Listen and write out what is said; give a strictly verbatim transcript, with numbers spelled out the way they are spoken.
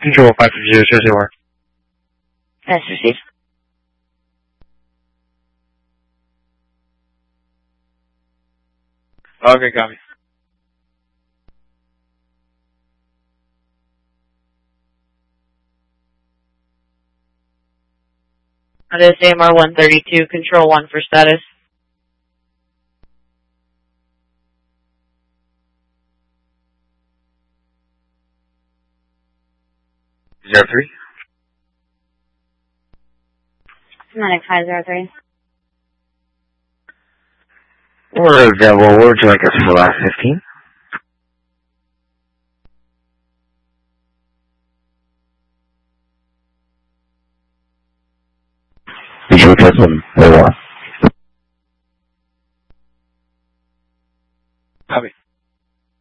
Control five fifty, Jersey War. Yes, received. Okay, copy. That is A M R one thirty-two, Control one for status. Zero three. Semantic five zero three. We're available. What would you like us for last fifteen? Visual test one. Copy.